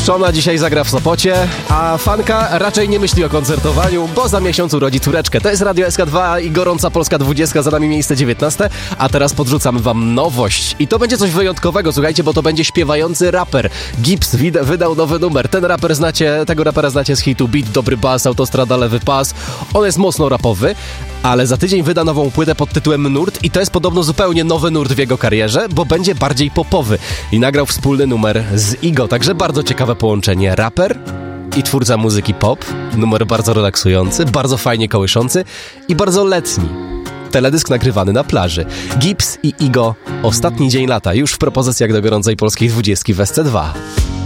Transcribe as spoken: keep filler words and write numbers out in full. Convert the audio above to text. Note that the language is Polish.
Szczona dzisiaj zagra w Sopocie, a fanka raczej nie myśli o koncertowaniu, bo za miesiąc urodzi córeczkę. To jest Radio S K dwa i gorąca Polska dwudziestka, za nami miejsce dziewiętnaste, a teraz podrzucamy wam nowość. I to będzie coś wyjątkowego, słuchajcie, bo to będzie śpiewający raper. Gibbs wydał nowy numer. Ten raper znacie, tego rapera znacie z hitu Beat, dobry bas, autostrada, lewy pas. On jest mocno rapowy, ale za tydzień wyda nową płytę pod tytułem Nurt i to jest podobno zupełnie nowy nurt w jego karierze, bo będzie bardziej popowy. I nagrał wspólny numer z Igo, także bardzo ciekawe połączenie. Raper i twórca muzyki pop. Numer bardzo relaksujący, bardzo fajnie kołyszący i bardzo letni. Teledysk nagrywany na plaży. Gibbs i Igo. Ostatni dzień lata, już w propozycjach do gorącej polskiej dwudziestki w S C dwa.